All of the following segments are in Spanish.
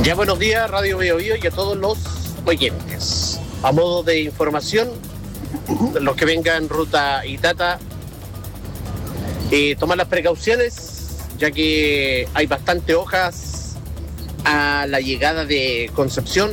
Ya buenos días, Radio Bio Bio, y a todos los oyentes. A modo de información, los que vengan en ruta Itata, tomar las precauciones, ya que hay bastante hojas a la llegada de Concepción,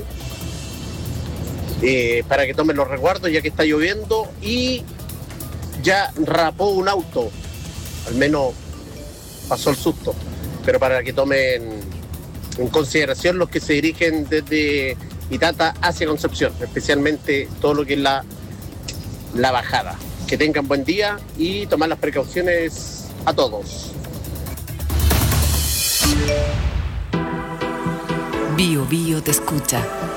para que tomen los resguardos, ya que está lloviendo y ya rapó un auto, al menos pasó el susto, pero para que tomen en consideración los que se dirigen desde Itata hacia Concepción, especialmente todo lo que es la bajada. Que tengan buen día y tomar las precauciones a todos. Bio Bio te escucha.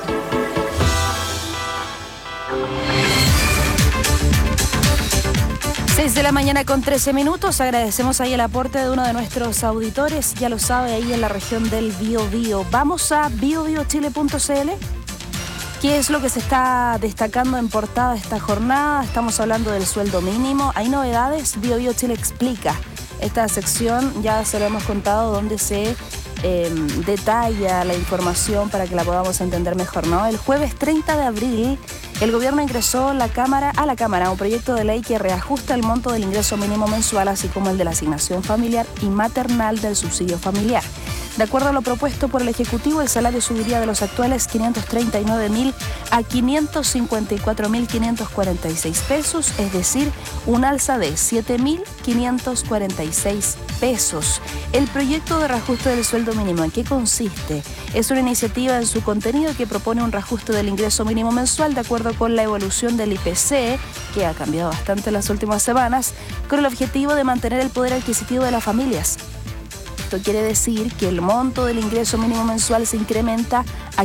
De la mañana con 13 minutos. Agradecemos ahí el aporte de uno de nuestros auditores, ya lo sabe, ahí en la región del Biobío. Vamos a biobiochile.cl. ¿Qué es lo que se está destacando en portada de esta jornada? Estamos hablando del sueldo mínimo. ¿Hay novedades? Biobío Chile explica. Esta sección ya se lo hemos contado, donde se detalla la información para que la podamos entender mejor, ¿no? El jueves 30 de abril, el gobierno ingresó a la Cámara un proyecto de ley que reajusta el monto del ingreso mínimo mensual, así como el de la asignación familiar y maternal del subsidio familiar. De acuerdo a lo propuesto por el Ejecutivo, el salario subiría de los actuales 539.000 a 554.546 pesos, es decir, un alza de 7.546 pesos. El proyecto de reajuste del sueldo mínimo, ¿en qué consiste? Es una iniciativa en su contenido que propone un reajuste del ingreso mínimo mensual de acuerdo con la evolución del IPC, que ha cambiado bastante en las últimas semanas, con el objetivo de mantener el poder adquisitivo de las familias. Esto quiere decir que el monto del ingreso mínimo mensual se incrementa a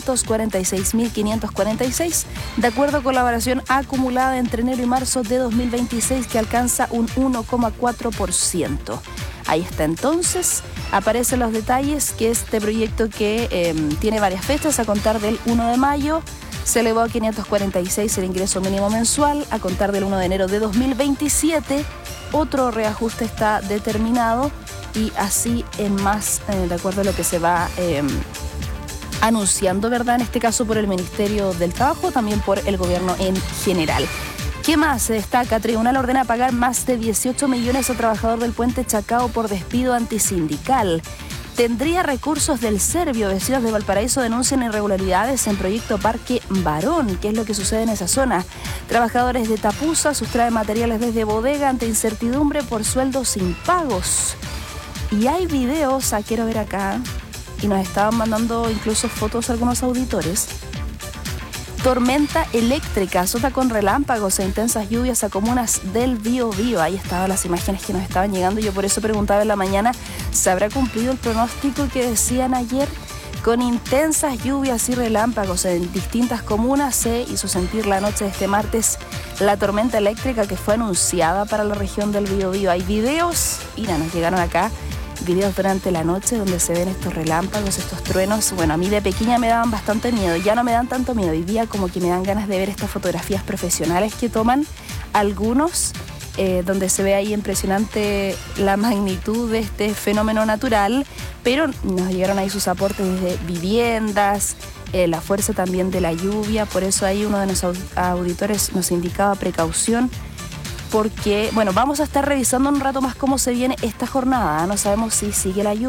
546.546, de acuerdo con la variación acumulada entre enero y marzo de 2026, que alcanza un 1,4%. Ahí está entonces, aparecen los detalles, que este proyecto que tiene varias fechas, a contar del 1 de mayo, se elevó a 546 el ingreso mínimo mensual, a contar del 1 de enero de 2027, otro reajuste está determinado, y así en más, de acuerdo a lo que se va anunciando, ¿verdad? En este caso por el Ministerio del Trabajo, también por el gobierno en general. ¿Qué más se destaca? Tribunal ordena pagar más de 18 millones a trabajador del puente Chacao por despido antisindical. Tendría recursos del Servio. Vecinos de Valparaíso denuncian irregularidades en proyecto Parque Barón. ¿Qué es lo que sucede en esa zona? Trabajadores de Tapusa sustraen materiales desde bodega ante incertidumbre por sueldos sin pagos. Y hay videos, quiero ver acá, y nos estaban mandando incluso fotos algunos auditores. Tormenta eléctrica azota con relámpagos e intensas lluvias a comunas del Biobío. Ahí estaban las imágenes que nos estaban llegando. Yo por eso preguntaba en la mañana, ¿se habrá cumplido el pronóstico que decían ayer? Con intensas lluvias y relámpagos en distintas comunas se hizo sentir la noche de este martes la tormenta eléctrica que fue anunciada para la región del Biobío. Hay videos, mira, nos llegaron acá, videos durante la noche donde se ven estos relámpagos, estos truenos. Bueno, a mí de pequeña me daban bastante miedo, ya no me dan tanto miedo. Hoy día como que me dan ganas de ver estas fotografías profesionales que toman algunos, donde se ve ahí impresionante la magnitud de este fenómeno natural, pero nos llegaron ahí sus aportes desde viviendas, la fuerza también de la lluvia. Por eso ahí uno de nuestros auditores nos indicaba precaución, porque, bueno, vamos a estar revisando un rato más cómo se viene esta jornada. No sabemos si sigue la lluvia.